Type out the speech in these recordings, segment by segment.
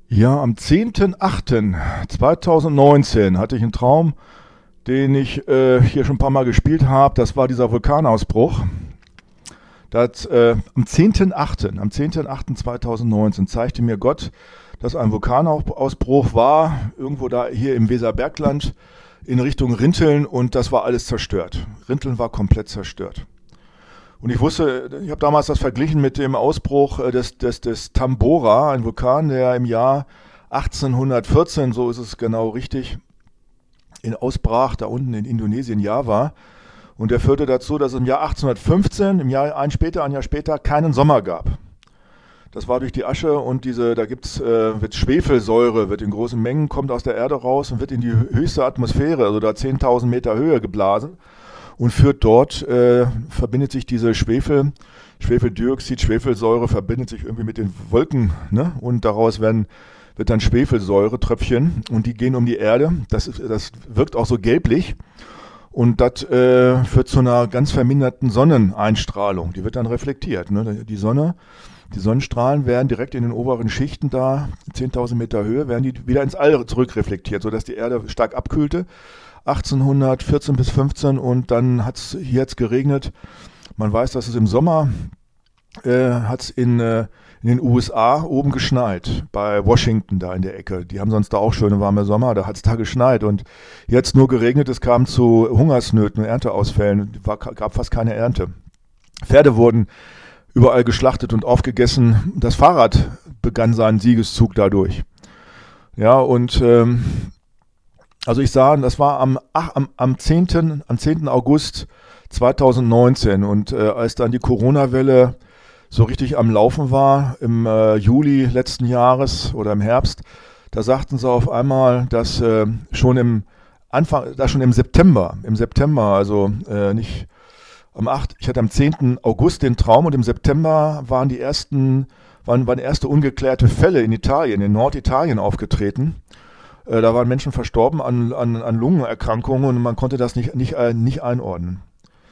Ja, am 10.08.2019 hatte ich einen Traum, den ich hier schon ein paar Mal gespielt habe. Das war dieser Vulkanausbruch. Am 10.08.2019 zeigte mir Gott, dass ein Vulkanausbruch war, irgendwo da hier im Weserbergland in Richtung Rinteln, und das war alles zerstört. Rinteln war komplett zerstört. Und ich wusste, ich habe damals das verglichen mit dem Ausbruch des Tambora, ein Vulkan, der im Jahr 1814, so ist es genau richtig, ausbrach, da unten in Indonesien, Java. Und der führte dazu, dass es im Jahr 1815, ein Jahr später, keinen Sommer gab. Das war durch die Asche und wird Schwefelsäure, wird in großen Mengen, kommt aus der Erde raus und wird in die höchste Atmosphäre, also da 10.000 Meter Höhe geblasen. Und führt dort, verbindet sich diese Schwefeldioxid, Schwefelsäure, verbindet sich irgendwie mit den Wolken, ne? Und daraus wird dann Schwefelsäuretröpfchen und die gehen um die Erde. Das wirkt auch so gelblich und das führt zu einer ganz verminderten Sonneneinstrahlung. Die wird dann reflektiert, ne? Die Sonnenstrahlen werden direkt in den oberen Schichten da, 10.000 Meter Höhe, werden die wieder ins All zurückreflektiert, sodass die Erde stark abkühlte. 1814 bis 15 und dann hat es hier jetzt geregnet. Man weiß, dass es im Sommer hat es in den USA oben geschneit, bei Washington da in der Ecke. Die haben sonst da auch schöne warme Sommer, da hat es da geschneit und jetzt nur geregnet, es kam zu Hungersnöten, Ernteausfällen, gab fast keine Ernte. Pferde wurden überall geschlachtet und aufgegessen. Das Fahrrad begann seinen Siegeszug dadurch. Ja, und also ich sah, das war am 10. August 2019 und als dann die Corona-Welle so richtig am Laufen war, im Juli letzten Jahres oder im Herbst, da sagten sie auf einmal, dass schon im September, also nicht am 8., ich hatte am 10. August den Traum und im September waren erste ungeklärte Fälle in Italien, in Norditalien aufgetreten. Da waren Menschen verstorben an Lungenerkrankungen und man konnte das nicht einordnen.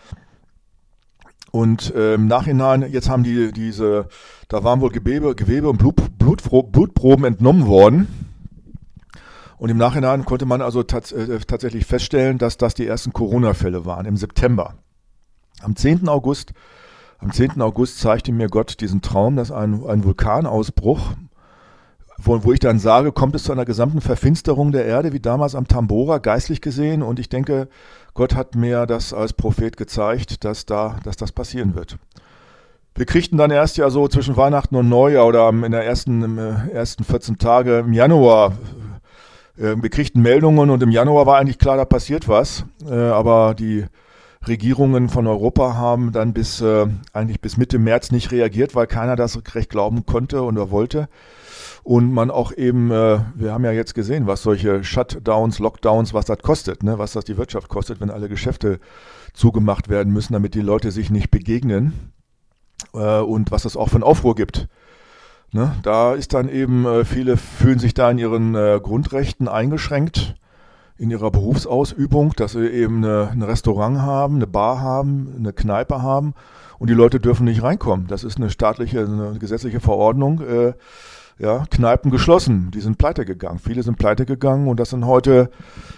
Und im Nachhinein, jetzt haben da waren wohl Gewebe und Blutproben entnommen worden. Und im Nachhinein konnte man also tatsächlich feststellen, dass das die ersten Corona-Fälle waren im September. Am 10. August zeigte mir Gott diesen Traum, dass ein Vulkanausbruch, wo ich dann sage, kommt es zu einer gesamten Verfinsterung der Erde, wie damals am Tambora, geistlich gesehen. Und ich denke, Gott hat mir das als Prophet gezeigt, dass das passieren wird. Wir kriegten dann erst ja so zwischen Weihnachten und Neujahr oder im ersten 14 Tage im Januar, wir kriegten Meldungen und im Januar war eigentlich klar, da passiert was. Aber die Regierungen von Europa haben dann eigentlich bis Mitte März nicht reagiert, weil keiner das recht glauben konnte oder wollte. Und man auch eben, wir haben ja jetzt gesehen, was solche Shutdowns, Lockdowns, was das kostet, ne? Was das die Wirtschaft kostet, wenn alle Geschäfte zugemacht werden müssen, damit die Leute sich nicht begegnen, und was das auch für einen Aufruhr gibt. Ne? Da ist dann eben, viele fühlen sich da in ihren Grundrechten eingeschränkt, in ihrer Berufsausübung, dass sie eben ein Restaurant haben, eine Bar haben, eine Kneipe haben und die Leute dürfen nicht reinkommen. Das ist eine gesetzliche Verordnung, Kneipen geschlossen, die sind pleite gegangen. Viele sind pleite gegangen und das sind heute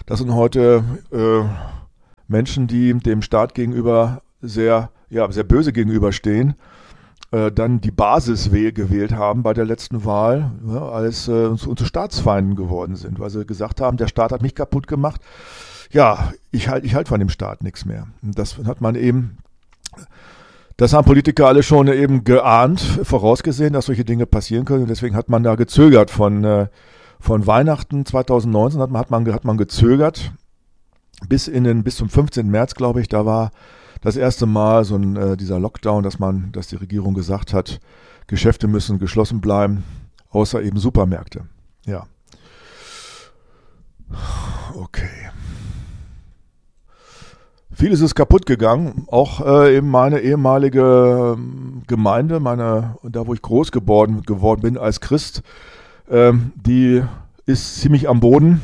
Menschen, die dem Staat gegenüber sehr böse gegenüberstehen, dann die Basis gewählt haben bei der letzten Wahl, als zu Staatsfeinden geworden sind, weil sie gesagt haben, der Staat hat mich kaputt gemacht. Ja, ich halt von dem Staat nichts mehr. Und das haben Politiker alle schon eben geahnt, vorausgesehen, dass solche Dinge passieren können. Und deswegen hat man da gezögert. Von Weihnachten 2019 hat man gezögert bis zum 15. März, glaube ich. Da war das erste Mal so dieser Lockdown, dass die Regierung gesagt hat, Geschäfte müssen geschlossen bleiben, außer eben Supermärkte. Ja. Okay. Vieles ist kaputt gegangen, auch eben meine ehemalige Gemeinde, da wo ich groß geworden bin als Christ, die ist ziemlich am Boden.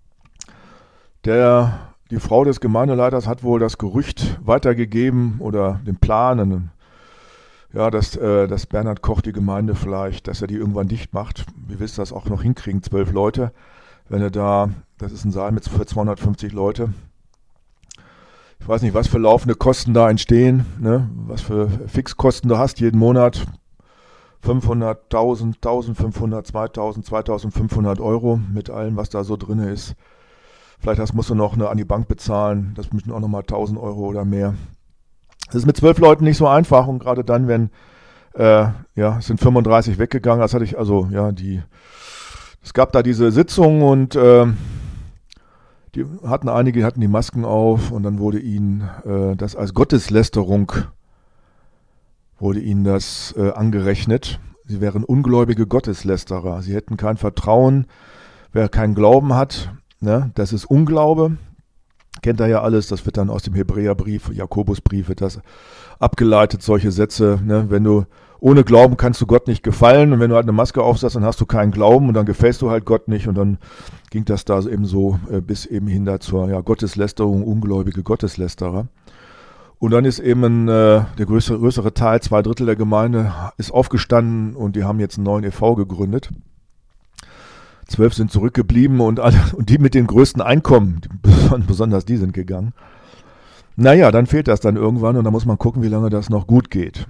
Die Frau des Gemeindeleiters hat wohl das Gerücht weitergegeben oder den Plan, ja, dass Bernhard Koch die Gemeinde vielleicht, dass er die irgendwann dicht macht. Wie willst du das auch noch hinkriegen, 12 Leute? Wenn er da, das ist ein Saal für 250 Leute. Ich weiß nicht, was für laufende Kosten da entstehen, ne? Was für Fixkosten du hast jeden Monat. 500, 1000, 1500, 2000, 2500 Euro mit allem, was da so drin ist. Vielleicht musst du noch an die Bank bezahlen, das müssen auch nochmal 1000 Euro oder mehr. Das ist mit 12 Leuten nicht so einfach und gerade dann, wenn, es sind 35 weggegangen, das hatte ich, also, ja, es gab da diese Sitzung und einige hatten die Masken auf und dann wurde ihnen das als Gotteslästerung angerechnet. Sie wären ungläubige Gotteslästerer. Sie hätten kein Vertrauen. Wer keinen Glauben hat, ne, das ist Unglaube. Kennt ihr ja alles. Das wird dann aus dem Hebräerbrief, Jakobusbrief, wird das abgeleitet, solche Sätze. Ne? Wenn du ohne Glauben kannst du Gott nicht gefallen und wenn du halt eine Maske aufsetzt, dann hast du keinen Glauben und dann gefällst du halt Gott nicht und dann ging das da eben so bis eben hin zur Gotteslästerung, ungläubige Gotteslästerer. Und dann ist eben der größere Teil, 2/3 der Gemeinde, ist aufgestanden und die haben jetzt einen neuen e.V. gegründet. 12 sind zurückgeblieben und die mit den größten Einkommen, besonders die sind gegangen. Naja, dann fehlt das dann irgendwann und dann muss man gucken, wie lange das noch gut geht.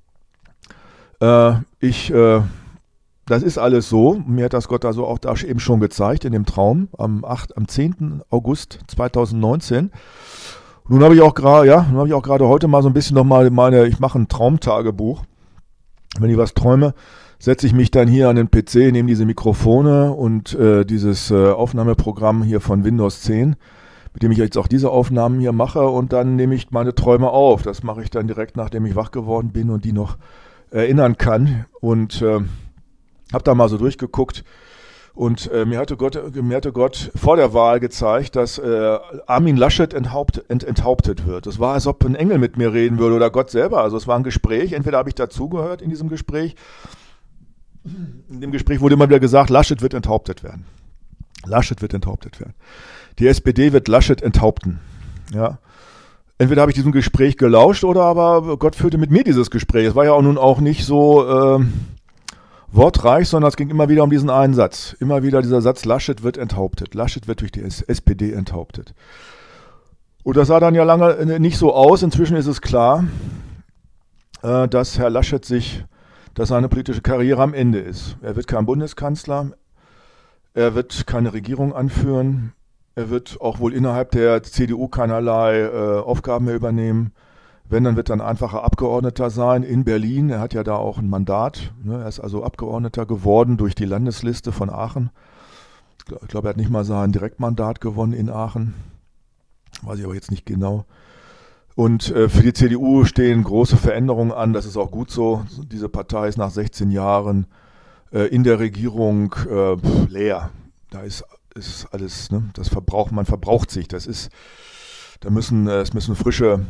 Das ist alles so. Mir hat das Gott also auch da eben schon gezeigt in dem Traum am 10. August 2019. Nun habe ich auch gerade heute mal so ein bisschen ich mache ein Traumtagebuch. Wenn ich was träume, setze ich mich dann hier an den PC, nehme diese Mikrofone und dieses Aufnahmeprogramm hier von Windows 10, mit dem ich jetzt auch diese Aufnahmen hier mache und dann nehme ich meine Träume auf. Das mache ich dann direkt, nachdem ich wach geworden bin und die noch erinnern kann und habe da mal so durchgeguckt. Und mir hatte Gott vor der Wahl gezeigt, dass Armin Laschet enthauptet wird. Es war, als ob ein Engel mit mir reden würde oder Gott selber. Also es war ein Gespräch. Entweder habe ich dazugehört in diesem Gespräch. In dem Gespräch wurde immer wieder gesagt, Laschet wird enthauptet werden. Laschet wird enthauptet werden. Die SPD wird Laschet enthaupten. Ja. Entweder habe ich diesem Gespräch gelauscht oder aber Gott führte mit mir dieses Gespräch. Es war ja auch nun auch nicht so wortreich, sondern es ging immer wieder um diesen einen Satz. Immer wieder dieser Satz, Laschet wird enthauptet. Laschet wird durch die SPD enthauptet. Und das sah dann ja lange nicht so aus. Inzwischen ist es klar, dass Herr Laschet dass seine politische Karriere am Ende ist. Er wird kein Bundeskanzler, er wird keine Regierung anführen, er wird auch wohl innerhalb der CDU keinerlei Aufgaben mehr übernehmen. Wenn, dann wird er ein einfacher Abgeordneter sein in Berlin. Er hat ja da auch ein Mandat. Ne? Er ist also Abgeordneter geworden durch die Landesliste von Aachen. Ich glaube, er hat nicht mal sein Direktmandat gewonnen in Aachen. Weiß ich aber jetzt nicht genau. Und für die CDU stehen große Veränderungen an. Das ist auch gut so. Diese Partei ist nach 16 Jahren in der Regierung leer. Da ist alles, ne? Man verbraucht sich. Es müssen frische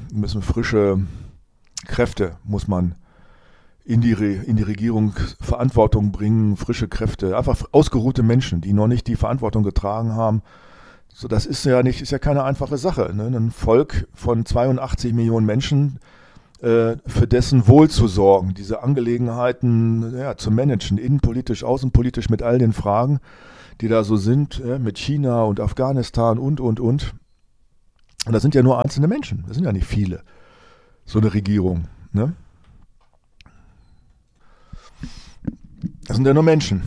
Kräfte, muss man in die Regierung Verantwortung bringen, frische Kräfte, einfach ausgeruhte Menschen, die noch nicht die Verantwortung getragen haben. So, das ist ja keine einfache Sache, ne? Ein Volk von 82 Millionen Menschen, für dessen Wohl zu sorgen, diese Angelegenheiten zu managen, innenpolitisch, außenpolitisch mit all den Fragen, die da so sind, mit China und Afghanistan und. Und das sind ja nur einzelne Menschen, das sind ja nicht viele, so eine Regierung. Ne? Das sind ja nur Menschen.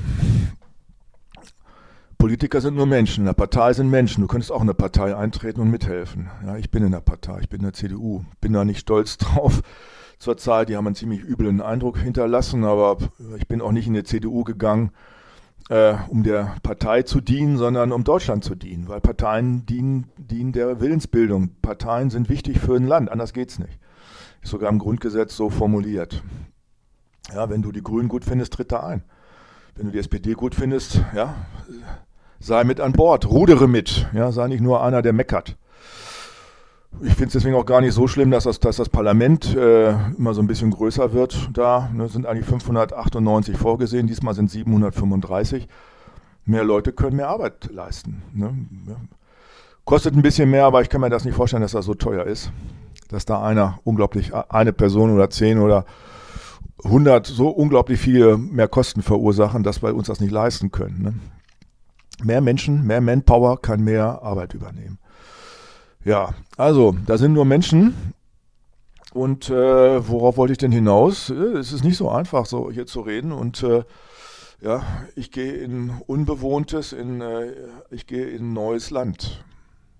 Politiker sind nur Menschen, in der Partei sind Menschen. Du könntest auch in eine Partei eintreten und mithelfen. Ja, ich bin in der Partei, ich bin in der CDU, bin da nicht stolz drauf. Zurzeit, die haben einen ziemlich üblen Eindruck hinterlassen, aber ich bin auch nicht in die CDU gegangen, um der Partei zu dienen, sondern um Deutschland zu dienen, weil Parteien dienen der Willensbildung. Parteien sind wichtig für ein Land, anders geht's nicht. Ist sogar im Grundgesetz so formuliert. Ja, wenn du die Grünen gut findest, tritt da ein. Wenn du die SPD gut findest, ja, sei mit an Bord, rudere mit, ja, sei nicht nur einer, der meckert. Ich finde es deswegen auch gar nicht so schlimm, dass das Parlament immer so ein bisschen größer wird. Da sind eigentlich 598 vorgesehen, diesmal sind 735. Mehr Leute können mehr Arbeit leisten. Ne? Ja. Kostet ein bisschen mehr, aber ich kann mir das nicht vorstellen, dass das so teuer ist. Dass da eine Person oder 10 oder so unglaublich viel mehr Kosten verursachen, dass wir uns das nicht leisten können. Ne? Mehr Menschen, mehr Manpower kann mehr Arbeit übernehmen. Ja, also, da sind nur Menschen. Und worauf wollte ich denn hinaus? Es ist nicht so einfach, so hier zu reden. Und ja, ich gehe in Unbewohntes, ich gehe in ein neues Land.